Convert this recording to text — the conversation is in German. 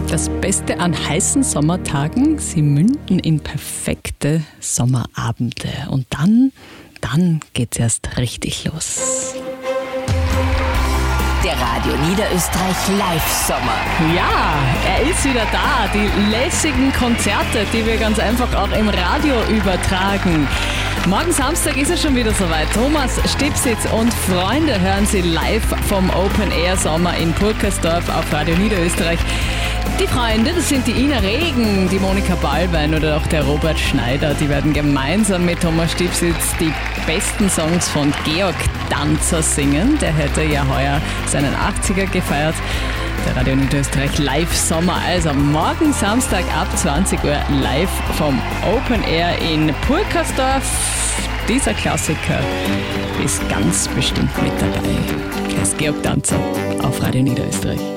Das Beste an heißen Sommertagen, sie münden in perfekte Sommerabende. Und dann geht's erst richtig los. Der Radio Niederösterreich Live-Sommer. Ja, er ist wieder da. Die lässigen Konzerte, die wir ganz einfach auch im Radio übertragen. Morgen Samstag ist es schon wieder soweit. Thomas Stipsitz und Freunde hören Sie live vom Open Air Sommer in Purkersdorf auf Radio Niederösterreich. Die Freunde, das sind die Ina Regen, die Monika Ballwein oder auch der Robert Schneider. Die werden gemeinsam mit Thomas Stipsitz die besten Songs von Georg Danzer singen. Der hätte ja heuer seinen 80er gefeiert. Der Radio Niederösterreich Live-Sommer, also morgen Samstag ab 20 Uhr live vom Open Air in Purkersdorf. Dieser Klassiker ist ganz bestimmt mit dabei. Er ist Georg Danzer auf Radio Niederösterreich.